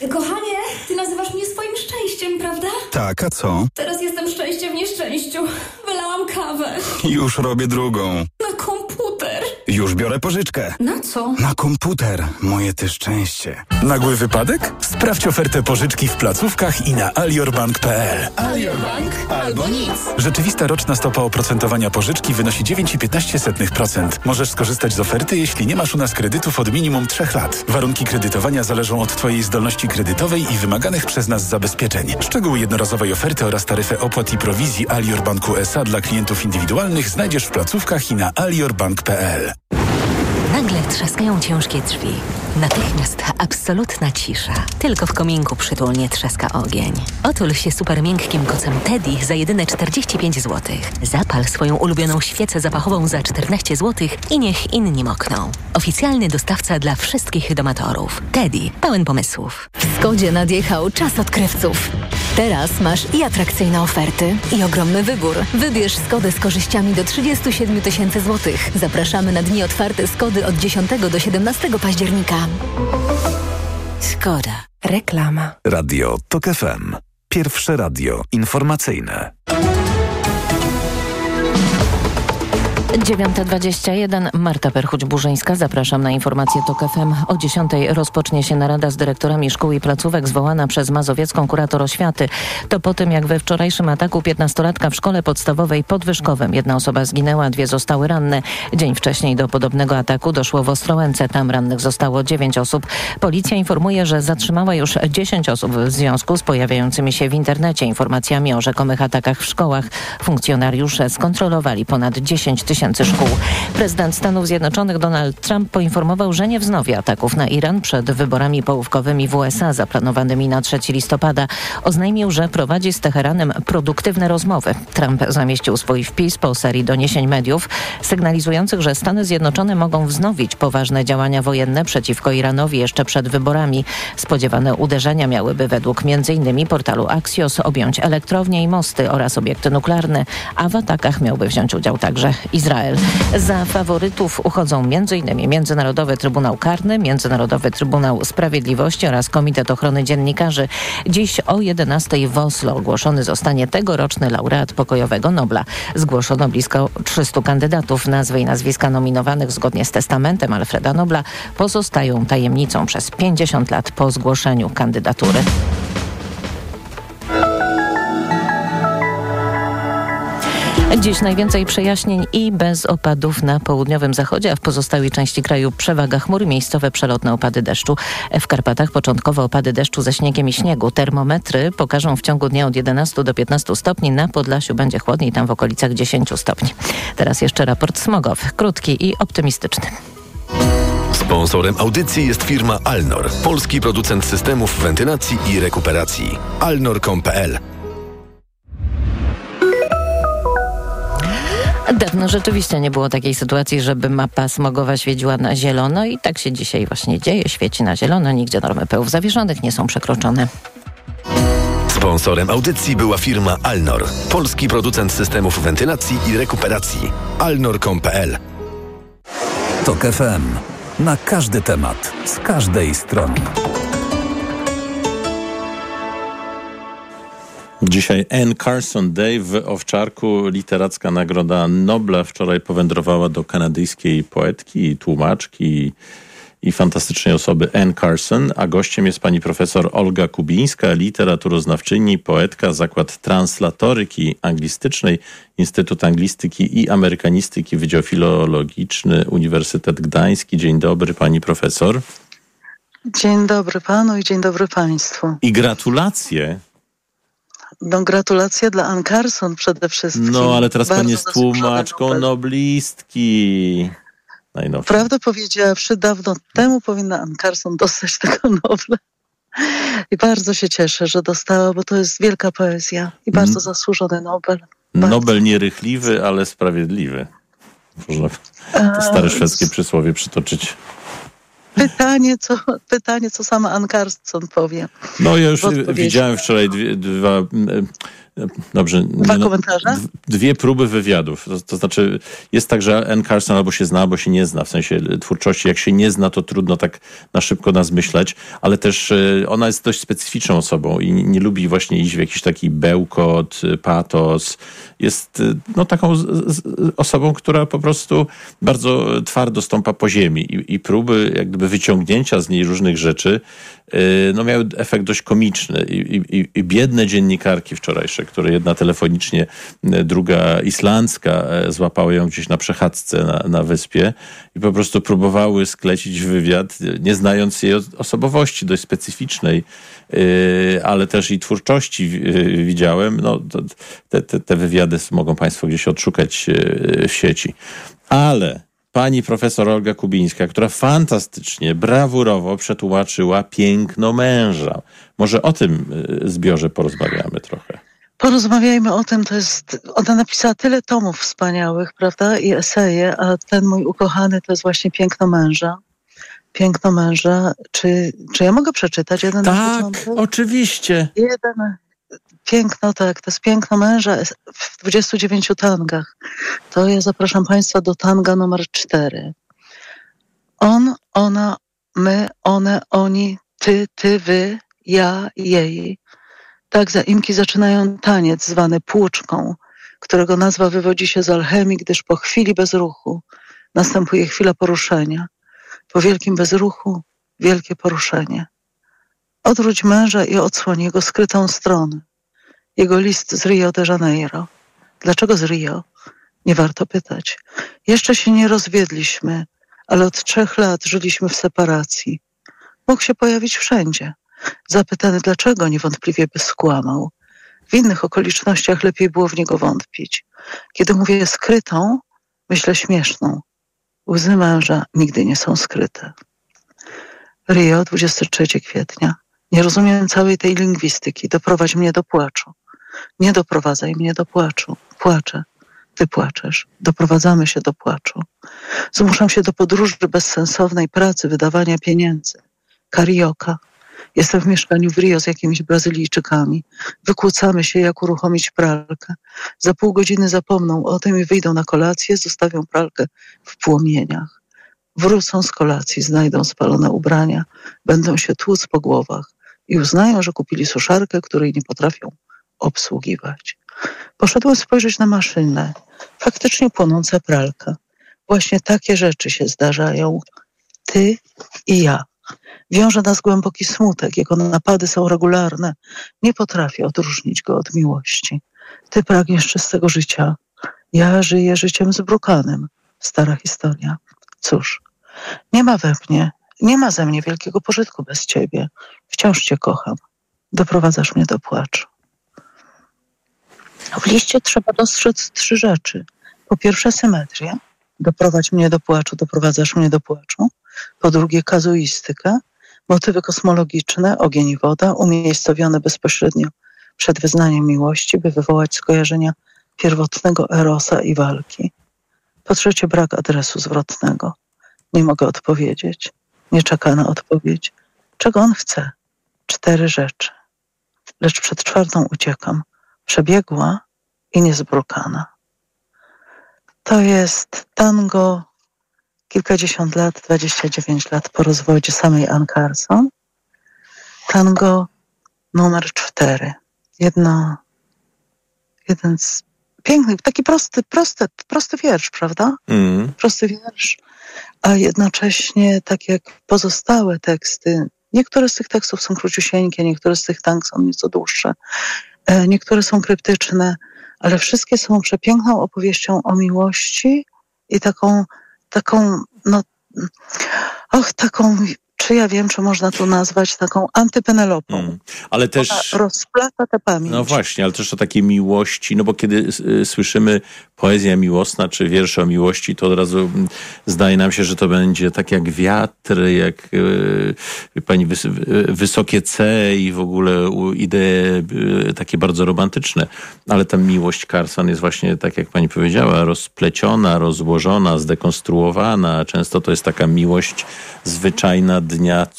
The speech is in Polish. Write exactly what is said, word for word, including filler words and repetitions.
Kochanie, ty nazywasz mnie swoim szczęściem, prawda? Tak, a co? Teraz jestem szczęście w nieszczęściu. Wylałam kawę. Już robię drugą. Na komputer. Już biorę pożyczkę. Na co? Na komputer. Moje ty szczęście. Nagły wypadek? Sprawdź ofertę pożyczki w placówkach i na aliorbank kropka p l. Alior Bank albo nic. Rzeczywista roczna stopa oprocentowania pożyczki wynosi dziewięć i piętnaście procent. Możesz skorzystać z oferty, jeśli nie masz u nas kredytów od minimum trzech lat. Warunki kredytowania zależą od Twojej zdolności kredytowej i wymaganych przez nas zabezpieczeń. Szczegóły jednorazowej oferty oraz taryfy opłat i prowizji Alior Banku S A dla klientów indywidualnych znajdziesz w placówkach i na aliorbank kropka p l. Nagle trzaskają ciężkie drzwi. Natychmiast absolutna cisza. Tylko w kominku przytulnie trzaska ogień. Otul się super miękkim kocem Teddy za jedyne czterdzieści pięć złotych. Zapal swoją ulubioną świecę zapachową za czternaście złotych i niech inni mokną. Oficjalny dostawca dla wszystkich domatorów. Teddy, pełen pomysłów. W Skodzie nadjechał czas odkrywców. Teraz masz i atrakcyjne oferty, i ogromny wybór. Wybierz Skodę z korzyściami do trzydzieści siedem tysięcy złotych. Zapraszamy na dni otwarte Skody od dziesiątego do siedemnastego października. Skoda. Reklama. Radio Tok F M. Pierwsze radio informacyjne. dziewiąta dwadzieścia jeden. Marta Perchuć-Burzyńska. Zapraszam na informację Tok F M. O dziesiątej rozpocznie się narada z dyrektorami szkół i placówek zwołana przez mazowiecką kurator oświaty. To po tym, jak we wczorajszym ataku piętnastolatka w szkole podstawowej pod Wyszkowem jedna osoba zginęła, dwie zostały ranne. Dzień wcześniej do podobnego ataku doszło w Ostrołęce. Tam rannych zostało dziewięć osób. Policja informuje, że zatrzymała już dziesięć osób w związku z pojawiającymi się w internecie informacjami o rzekomych atakach w szkołach. Funkcjonariusze skontrolowali ponad dziesięć tysięcy szkół. Prezydent Stanów Zjednoczonych Donald Trump poinformował, że nie wznowi ataków na Iran przed wyborami połówkowymi w U S A zaplanowanymi na trzeciego listopada. Oznajmił, że prowadzi z Teheranem produktywne rozmowy. Trump zamieścił swój wpis po serii doniesień mediów sygnalizujących, że Stany Zjednoczone mogą wznowić poważne działania wojenne przeciwko Iranowi jeszcze przed wyborami. Spodziewane uderzenia miałyby według między innymi portalu Axios objąć elektrownie i mosty oraz obiekty nuklearne, a w atakach miałby wziąć udział także Izrael. Za faworytów uchodzą m.in. Międzynarodowy Trybunał Karny, Międzynarodowy Trybunał Sprawiedliwości oraz Komitet Ochrony Dziennikarzy. Dziś o jedenastej w Oslo ogłoszony zostanie tegoroczny laureat pokojowego Nobla. Zgłoszono blisko trzystu kandydatów. Nazwy i nazwiska nominowanych zgodnie z testamentem Alfreda Nobla pozostają tajemnicą przez pięćdziesiąt lat po zgłoszeniu kandydatury. Dziś najwięcej przejaśnień i bez opadów na południowym zachodzie, a w pozostałej części kraju przewaga chmur, miejscowe przelotne opady deszczu. W Karpatach początkowo opady deszczu ze śniegiem i śniegu. Termometry pokażą w ciągu dnia od jedenastu do piętnastu stopni. Na Podlasiu będzie chłodniej, tam w okolicach dziesięciu stopni. Teraz jeszcze raport smogowy, krótki i optymistyczny. Sponsorem audycji jest firma Alnor, polski producent systemów wentylacji i rekuperacji. alnor kropka com kropka p l. Dawno rzeczywiście nie było takiej sytuacji, żeby mapa smogowa świeciła na zielono i tak się dzisiaj właśnie dzieje. Świeci na zielono, nigdzie normy pyłów zawieszonych nie są przekroczone. Sponsorem audycji była firma Alnor, polski producent systemów wentylacji i rekuperacji. alnor kropka com kropka p l. Tok F M. Na każdy temat, z każdej strony. Dzisiaj Anne Carson Day w Owczarku. Literacka Nagroda Nobla wczoraj powędrowała do kanadyjskiej poetki, tłumaczki i fantastycznej osoby Anne Carson, a gościem jest pani profesor Olga Kubińska, literaturoznawczyni, poetka, Zakład Translatoryki Anglistycznej, Instytut Anglistyki i Amerykanistyki, Wydział Filologiczny, Uniwersytet Gdański. Dzień dobry, pani profesor. Dzień dobry panu i dzień dobry państwu. I gratulacje. No, gratulacje dla Anne Carson przede wszystkim. No, ale teraz Bardzo pani jest tłumaczką Nobel. noblistki. Najnowsze. Prawdę powiedziawszy, dawno temu powinna Anne Carson dostać tego Nobla. I bardzo się cieszę, że dostała, bo to jest wielka poezja i bardzo hmm. zasłużony Nobel. Bardzo. Nobel nierychliwy, ale sprawiedliwy. Można to stare szwedzkie przysłowie przytoczyć. Pytanie, co, pytanie, co sama Anne Carson powie. No ja już widziałem wczoraj dwie, dwa, Dobrze. Dwa no, komentarze? d- dwie próby wywiadów. To, to znaczy, jest tak, że Ann Carson albo się zna, albo się nie zna. W sensie twórczości, jak się nie zna, to trudno tak na szybko nas myśleć, ale też y, ona jest dość specyficzną osobą i nie, nie lubi właśnie iść w jakiś taki bełkot, patos. Jest y, no taką z, z, osobą, która po prostu bardzo twardo stąpa po ziemi i, i próby jak gdyby wyciągnięcia z niej różnych rzeczy y, no miały efekt dość komiczny i, i, i biedne dziennikarki wczorajsze, które jedna telefonicznie, druga islandzka złapały ją gdzieś na przechadzce na, na wyspie i po prostu próbowały sklecić wywiad, nie znając jej osobowości dość specyficznej, yy, ale też i twórczości yy, widziałem. No, to, te, te, te wywiady mogą państwo gdzieś odszukać yy, w sieci. Ale pani profesor Olga Kubińska, która fantastycznie, brawurowo przetłumaczyła Piękno męża. Może o tym zbiorze porozmawiamy trochę. Porozmawiajmy o tym, to jest, ona napisała tyle tomów wspaniałych, prawda, i eseje, a ten mój ukochany to jest właśnie Piękno męża. Piękno męża. Czy, czy ja mogę przeczytać jeden na Tak, początek? oczywiście. Jeden. Piękno, tak, to jest Piękno męża w dwudziestu dziewięciu tangach. To ja zapraszam państwa do tanga numer cztery. On, ona, my, one, oni, ty, ty, wy, ja, jej. Tak zaimki zaczynają taniec zwany płuczką, którego nazwa wywodzi się z alchemii, gdyż po chwili bezruchu następuje chwila poruszenia. Po wielkim bezruchu wielkie poruszenie. Odwróć męża i odsłoń jego skrytą stronę. Jego list z Rio de Janeiro. Dlaczego z Rio? Nie warto pytać. Jeszcze się nie rozwiedliśmy, ale od trzech lat żyliśmy w separacji. Mógł się pojawić wszędzie. Zapytany dlaczego, niewątpliwie by skłamał. W innych okolicznościach lepiej było w niego wątpić. Kiedy mówię skrytą, myślę śmieszną. Łzy męża nigdy nie są skryte. Rio, dwudziestego trzeciego kwietnia. Nie rozumiem całej tej lingwistyki. Doprowadź mnie do płaczu. Nie doprowadzaj mnie do płaczu. Płaczę. Ty płaczesz. Doprowadzamy się do płaczu. Zmuszam się do podróży bezsensownej pracy, wydawania pieniędzy. Karioka. Jestem w mieszkaniu w Rio z jakimiś Brazylijczykami. Wykłócamy się, jak uruchomić pralkę. Za pół godziny zapomną o tym i wyjdą na kolację, zostawią pralkę w płomieniach. Wrócą z kolacji, znajdą spalone ubrania, będą się tłuc po głowach i uznają, że kupili suszarkę, której nie potrafią obsługiwać. Poszedłem spojrzeć na maszynę. Faktycznie płonąca pralka. Właśnie takie rzeczy się zdarzają. Ty i ja. Wiąże nas głęboki smutek. Jego napady są regularne. Nie potrafię odróżnić go od miłości. Ty pragniesz czystego życia. Ja żyję życiem zbrukanym. Stara historia. Cóż, nie ma we mnie, nie ma ze mnie wielkiego pożytku bez ciebie. Wciąż cię kocham. Doprowadzasz mnie do płaczu. W liście trzeba dostrzec trzy rzeczy. Po pierwsze symetrię. Doprowadź mnie do płaczu, doprowadzasz mnie do płaczu. Po drugie kazuistykę. Motywy kosmologiczne, ogień i woda, umiejscowione bezpośrednio przed wyznaniem miłości, by wywołać skojarzenia pierwotnego erosa i walki. Po trzecie brak adresu zwrotnego. Nie mogę odpowiedzieć. Nie czeka na odpowiedź. Czego on chce? Cztery rzeczy. Lecz przed czwartą uciekam. Przebiegła i niezbrukana. To jest tango kilkadziesiąt lat, dwadzieścia dziewięć lat po rozwodzie samej Ann Carson. Tango numer cztery. Jedno, jeden z pięknych, taki prosty, prosty, prosty wiersz, prawda? Mm. Prosty wiersz, a jednocześnie tak jak pozostałe teksty, niektóre z tych tekstów są króciusieńkie, niektóre z tych tang są nieco dłuższe, niektóre są kryptyczne, ale wszystkie są przepiękną opowieścią o miłości i taką, taką, no, och, taką, czy ja wiem, czy można to nazwać taką antypenelopą. Mm. Ale też ona rozplata tę pamięć. No właśnie, ale też o takiej miłości, no bo kiedy y, słyszymy poezja miłosna, czy wiersze o miłości, to od razu y, zdaje nam się, że to będzie tak jak wiatr, jak y, pani wys, y, wysokie C i w ogóle y, idee y, takie bardzo romantyczne. Ale ta miłość Carson jest właśnie, tak jak pani powiedziała, rozpleciona, rozłożona, zdekonstruowana. Często to jest taka miłość zwyczajna dnia